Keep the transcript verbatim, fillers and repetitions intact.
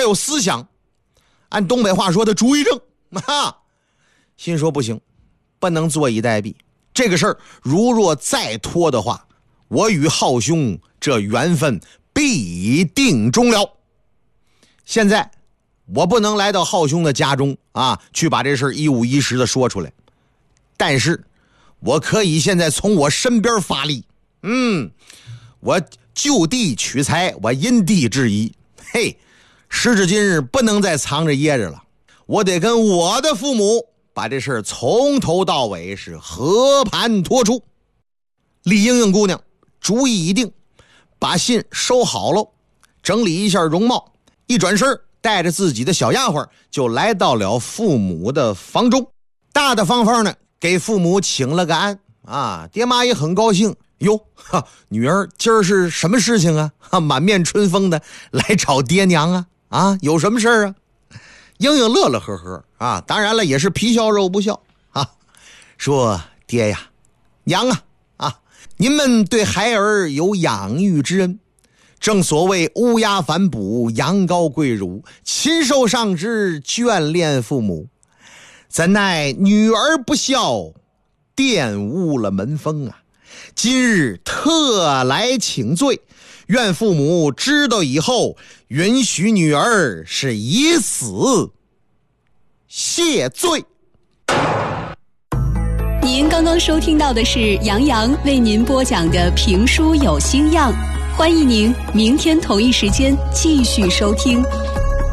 有思想，按东北话说的主意正啊。心说不行，不能坐以待毙，这个事儿如若再拖的话，我与浩兄这缘分必定终了。现在我不能来到浩兄的家中啊，去把这事儿一五一十的说出来，但是我可以现在从我身边发力，嗯，我就地取材，我因地制宜。嘿，时至今日不能再藏着掖着了，我得跟我的父母把这事儿从头到尾是和盘托出。李英英姑娘主意已定，把信收好了，整理一下容貌，一转身带着自己的小丫鬟就来到了父母的房中。大大方方呢给父母请了个安啊，爹妈也很高兴。哟，哈，女儿今儿是什么事情啊？哈，满面春风的来找爹娘啊？啊，有什么事儿啊？英英乐乐呵呵啊，当然了，也是皮笑肉不笑啊，说爹呀，娘啊，啊，您们对孩儿有养育之恩，正所谓乌鸦反哺，羊羔跪乳，禽兽上之，眷恋父母。怎奈女儿不孝，玷污了门风啊！今日特来请罪，愿父母知道以后，允许女儿是以死谢罪。 您刚刚收听到的是杨洋为您播讲的评书有星样，欢迎您明天同一时间继续收听。